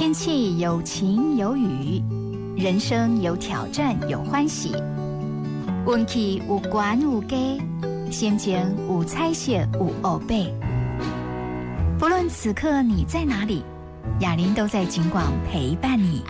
天气有晴有雨，人生有挑战有欢喜，运气有悬有低，心情有彩色有黑白。不论此刻你在哪里，雅玲都在警广陪伴你。